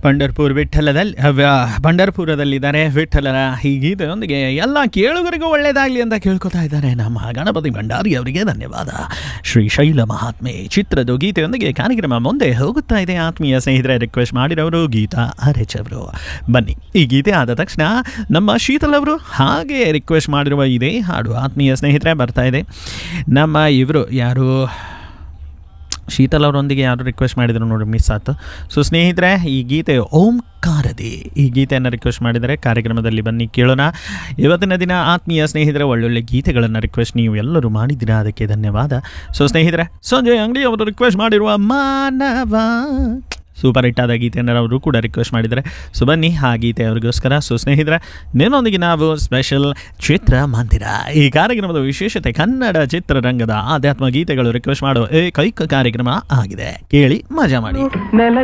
ಪಂಡರ್ಪುರ್ ವಿಠ್ಠಲದಲ್ಲಿ ಪಂಡರ್ಪುರದಲ್ಲಿದ್ದಾರೆ ವಿಠ್ಠಲರ ಈ ಗೀತೆಯೊಂದಿಗೆ ಎಲ್ಲ ಕೇಳುಗರಿಗೂ ಒಳ್ಳೆಯದಾಗಲಿ ಅಂತ ಕೇಳ್ಕೊತಾ ಇದ್ದಾರೆ ನಮ್ಮ ಗಣಪತಿ ಭಂಡಾರಿ ಅವರಿಗೆ ಧನ್ಯವಾದ. ಶ್ರೀಶೈಲ ಮಹಾತ್ಮೆ ಚಿತ್ರದ ಗೀತೆಯೊಂದಿಗೆ ಕಾರ್ಯಕ್ರಮ ಮುಂದೆ ಹೋಗುತ್ತಾ ಇದೆ. ಆತ್ಮೀಯ ಸ್ನೇಹಿತರೆ, ರಿಕ್ವೆಸ್ಟ್ ಮಾಡಿರೋರು ಗೀತಾ ಆರ್ಎಚ್ ಅವರು. ಬನ್ನಿ, ಈ ಗೀತೆ ಆದ ತಕ್ಷಣ ನಮ್ಮ ಶೀತಲ್ ಅವರು ಹಾಗೆ ರಿಕ್ವೆಸ್ಟ್ ಮಾಡಿರುವ ಇದೇ ಹಾಡು ಆತ್ಮೀಯ ಸ್ನೇಹಿತರೆ ಬರ್ತಾ ಇದೆ. ನಮ್ಮ ಇವರು ಯಾರು ಶೀತಲ್ ಅವರೊಂದಿಗೆ ಯಾರು ರಿಕ್ವೆಸ್ಟ್ ಮಾಡಿದ್ರು ನೋಡಿ, ಮಿಸ್ ಆಯ್ತು. ಸೊ ಸ್ನೇಹಿತರೆ, ಈ ಗೀತೆ ಓಂಕಾರದಿ ಈ ಗೀತೆಯನ್ನು ರಿಕ್ವೆಸ್ಟ್ ಮಾಡಿದರೆ ಕಾರ್ಯಕ್ರಮದಲ್ಲಿ ಬನ್ನಿ ಕೇಳೋಣ. ಇವತ್ತಿನ ದಿನ ಆತ್ಮೀಯ ಸ್ನೇಹಿತರೆ ಒಳ್ಳೊಳ್ಳೆ ಗೀತೆಗಳನ್ನು ರಿಕ್ವೆಸ್ಟ್ ನೀವು ಎಲ್ಲರೂ ಮಾಡಿದ್ದೀರಾ, ಅದಕ್ಕೆ ಧನ್ಯವಾದ. ಸೊ ಸ್ನೇಹಿತರೆ, ಸಂಜಯ್ ಅಂಗಡಿ ಅವರು ರಿಕ್ವೆಸ್ಟ್ ಮಾಡಿರುವ ಮಾನವ ಸೂಪರ್ ಹಿಟ್ ಆದ ಗೀತೆಯನ್ನು ಅವರು ಕೂಡ ರಿಕ್ವೆಸ್ಟ್ ಮಾಡಿದ್ದಾರೆ. ಸೊ ಬನ್ನಿ ಆ ಗೀತೆ ಅವ್ರಿಗೋಸ್ಕರ. ಸೊ ಸ್ನೇಹಿತರೆ, ನಿನ್ನೊಂದಿಗೆ ನಾವು ಸ್ಪೆಷಲ್ ಚಿತ್ರಮಂದಿರ ಈ ಕಾರ್ಯಕ್ರಮದ ವಿಶೇಷತೆ ಕನ್ನಡ ಚಿತ್ರರಂಗದ ಆಧ್ಯಾತ್ಮ ಗೀತೆಗಳು ರಿಕ್ವೆಸ್ಟ್ ಮಾಡೋ ಏಕೈಕ ಕಾರ್ಯಕ್ರಮ ಆಗಿದೆ. ಕೇಳಿ ಮಜಾ ಮಾಡಿ.